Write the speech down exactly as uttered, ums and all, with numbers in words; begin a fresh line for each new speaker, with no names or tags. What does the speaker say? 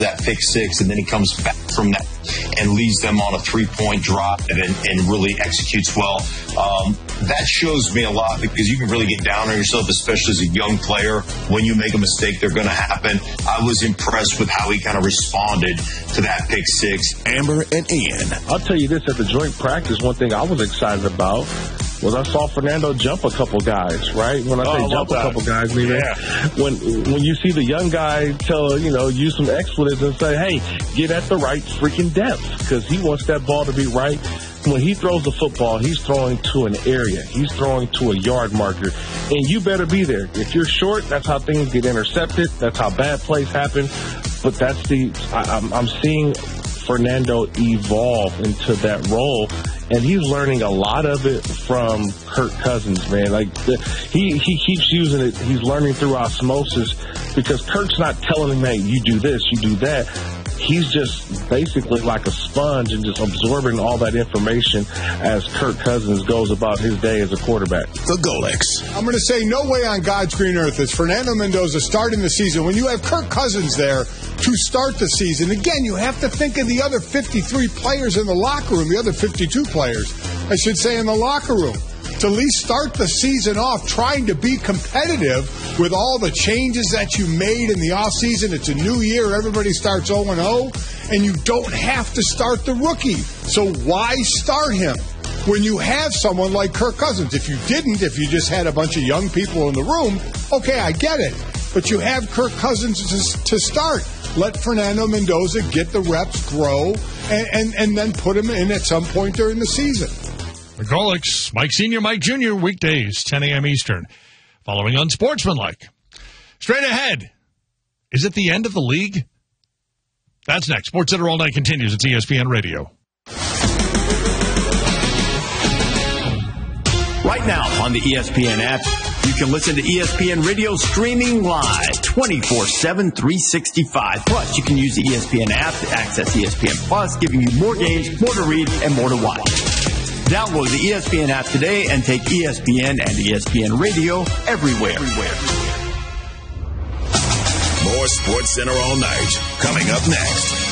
that pick six, and then he comes back from that and leads them on a three-point drive and, and really executes well. Um, that shows me a lot because you can really get down on yourself, especially as a young player. When you make a mistake, they're going to happen. I was impressed with how he kind of responded to that pick six.
Amber and Ian.
I'll tell you this, at the joint practice, one thing I was excited about was I saw Fernando jump a couple guys, right? When I say
oh,
jump a
that.
couple guys, meaning
yeah.
when when you see the young guy tell, you know, use some expletives and say, hey, get at the right freaking depth, because he wants that ball to be right. When he throws the football, he's throwing to an area. He's throwing to a yard marker, and you better be there. If you're short, that's how things get intercepted. That's how bad plays happen. But that's the I, I'm, I'm seeing Fernando evolve into that role, and he's learning a lot of it from Kirk Cousins, man. Like the, he he keeps using it. He's learning through osmosis because Kirk's not telling him, hey, you do this, you do that. He's just basically like a sponge and just absorbing all that information as Kirk Cousins goes about his day as a quarterback.
The Golix.
I'm going to say no way on God's green earth is Fernando Mendoza starting the season. When you have Kirk Cousins there to start the season, again, you have to think of the other fifty-three players in the locker room, the other fifty-two players, I should say, in the locker room. To at least start the season off trying to be competitive with all the changes that you made in the offseason. It's a new year. Everybody starts oh and oh, and you don't have to start the rookie. So why start him when you have someone like Kirk Cousins? If you didn't, if you just had a bunch of young people in the room, okay, I get it. But you have Kirk Cousins to, to start. Let Fernando Mendoza get the reps, grow, and, and, and then put him in at some point during the season.
The Golix, Mike Senior, Mike Junior, weekdays, ten a.m. Eastern. Following Unsportsmanlike. Straight ahead. Is it the end of the league? That's next. Sports Center All Night continues. It's E S P N Radio.
Right now on the E S P N app, you can listen to E S P N Radio streaming live twenty-four seven, three sixty-five. Plus, you can use the E S P N app to access E S P N Plus, giving you more games, more to read, and more to watch. Download the E S P N app today and take E S P N and E S P N Radio everywhere. everywhere.
More Sports Center All Night coming up next.